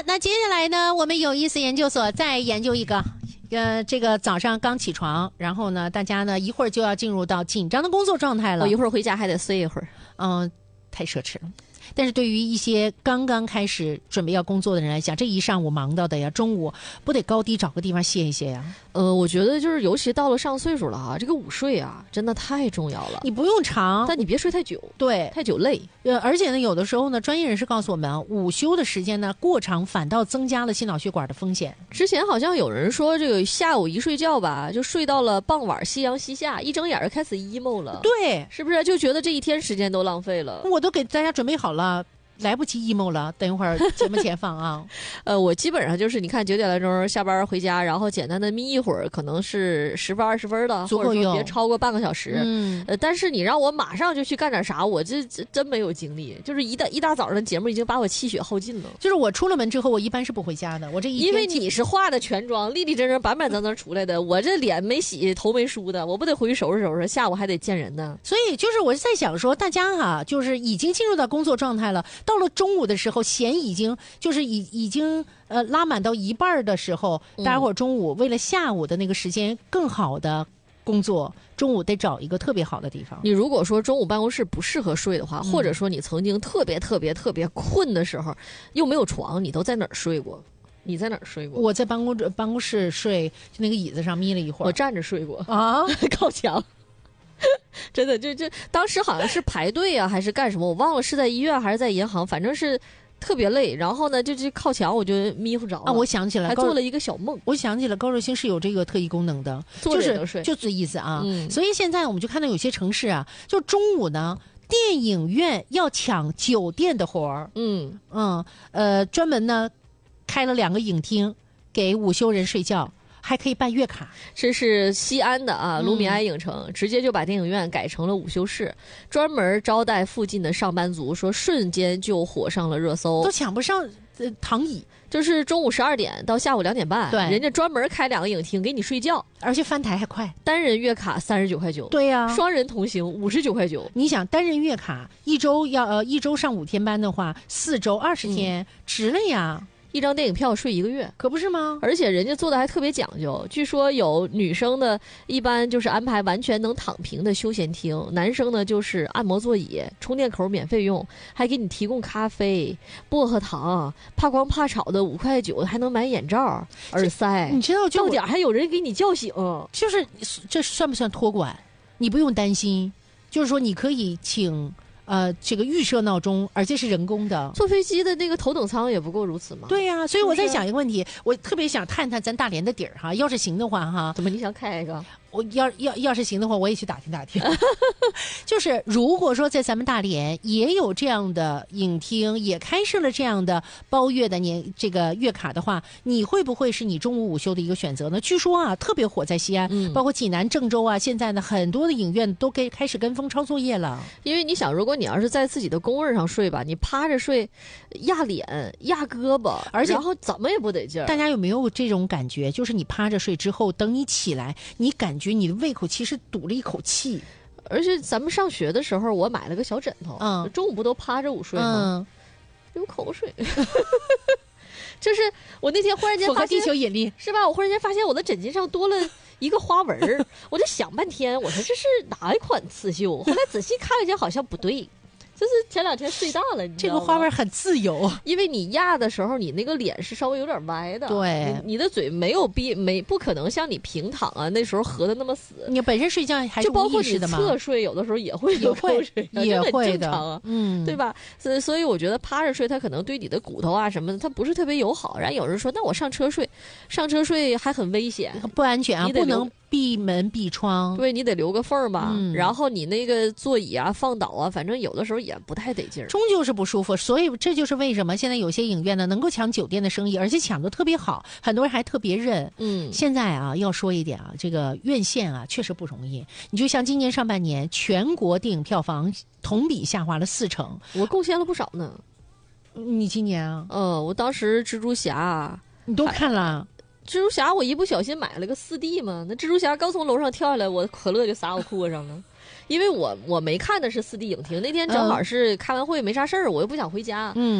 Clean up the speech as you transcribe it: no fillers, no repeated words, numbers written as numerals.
那接下来呢，我们有意思研究所再研究一个。这个早上刚起床，然后呢，大家呢一会儿就要进入到紧张的工作状态了。 我一会儿回家还得睡一会儿。 太奢侈了。但是对于一些刚刚开始准备要工作的人来讲，这一上午忙到的呀，中午不得高低找个地方歇一歇呀？ 我觉得就是尤其到了上岁数了哈，这个午睡啊，真的太重要了。 你不用长， 但你别睡太久， 对， 太久累。 而且呢，有的时候呢，专业人士告诉我们，午休的时间呢过长，反倒增加了心脑血管的风险。 之前好像有人说，这个下午一睡觉吧，就睡到了傍晚，夕阳西下，一睁眼就开始 emo 了。 对， 是不是就觉得这一天时间都浪费了？ 我都给大家准备好了。来不及 emo 了，等一会儿节目前放啊。 我基本上就是你看9点来钟下班回家，然后简单的眯一会儿，可能是10分20分的， 足够用， 别超过半个小时。但是你让我马上就去干点啥，我这真没有精力。就是一大早上的节目已经把我气血耗尽了。 就是我出了门之后，我一般是不回家的。我这一天因为你是化的全妆，立立正正、板板正正出来的，我这脸没洗，头没梳的，我不得回去收拾收拾，下午还得见人呢。 所以就是我是在想说，大家哈，就是已经进入到工作状态了，到了中午的时候，弦已经就是已经拉满到一半的时候，大家伙中午为了下午的那个时间更好的工作，中午得找一个特别好的地方。 你如果说中午办公室不适合睡的话，或者说你曾经特别困的时候，又没有床，你都在哪儿睡过？你在哪儿睡过？ 我在办公室睡，就那个椅子上眯了一会儿。 我站着睡过啊， 靠墙。真的，就当时好像是排队啊，还是干什么，我忘了是在医院还是在银行，反正是特别累。然后呢，就靠墙我就迷糊着了。 我想起来， 还做了一个小梦。 我想起了高热星是有这个特异功能的，就是这意思啊。所以现在我们就看到有些城市啊，就中午呢，电影院要抢酒店的活儿。专门呢开了2个影厅给午休人睡觉。还可以办月卡， 这是西安的啊，卢米埃影城直接就把电影院改成了午休室，专门招待附近的上班族，说瞬间就火上了热搜， 都抢不上躺椅。 就是中午12点到下午2点半， 对， 人家专门开2个影厅给你睡觉， 而且翻台还快。 单人月卡39块9， 对呀， 双人同行59块9。 你想单人月卡一周上5天班的话，4周20天，值了呀。 一张电影票睡1个月， 可不是吗？ 而且人家做的还特别讲究，据说有女生的一般就是安排完全能躺平的休闲厅，男生呢就是按摩座椅，充电口免费用，还给你提供咖啡、薄荷糖，怕光怕吵的5块9，还能买眼罩、耳塞。 你知道到点还有人给你叫醒， 就是这算不算托管？你不用担心，就是说你可以请。这个预设闹钟，而且是人工的。 坐飞机的那个头等舱也不过如此吗？ 对呀，所以我在想一个问题，我特别想探探咱大连的底儿哈，要是行的话哈。 怎么你想开一个？ 我要是行的话，我也去打听打听。就是如果说在咱们大连也有这样的影厅，也开设了这样的包月的这个月卡的话，你会不会是你中午午休的一个选择呢？据说啊，特别火在西安，包括济南、郑州啊，现在呢很多的影院都开始跟风抄作业了。 因为你想，如果你要是在自己的工位上睡吧，你趴着睡，压脸、压胳膊， 而且然后怎么也不得劲儿。 大家有没有这种感觉？就是你趴着睡之后，等你起来，你感觉你的胃口其实堵了一口气。 而且咱们上学的时候，我买了个小枕头，中午不都趴着午睡吗？流口水。就是我那天忽然间发现， 地球引力是吧？我忽然间发现我的枕巾上多了一个花纹，我就想半天，我说这是哪一款刺绣？后来仔细看了一下，好像不对。就是前2天睡大了，你知道吗？ 这个花纹很自由， 因为你压的时候，你那个脸是稍微有点歪的， 对， 你的嘴不可能像你平躺啊那时候合的那么死。 你本身睡觉还是就包括你的侧睡，有的时候也会流口水， 也会正常啊，对吧？所以我觉得趴着睡，它可能对你的骨头啊什么的，它不是特别友好。然后有人说，那我上车睡还很危险， 不安全啊，不能闭门闭窗， 对，你得留个缝嘛。然后你那个座椅啊放倒啊，反正有的时候也不太得劲儿， 终究是不舒服。所以这就是为什么现在有些影院呢能够抢酒店的生意，而且抢得特别好，很多人还特别认。现在啊要说一点啊，这个院线啊确实不容易。你就像今年上半年全国电影票房同比下滑了40%， 我贡献了不少呢。 你今年啊？ 我当时蜘蛛侠你都看了。 蜘蛛侠我一不小心买了个4D 嘛，那蜘蛛侠刚从楼上跳下来，我可乐就洒我裤子上了。因为我没看的是4D 影厅，那天正好是开完会没啥事儿，我又不想回家。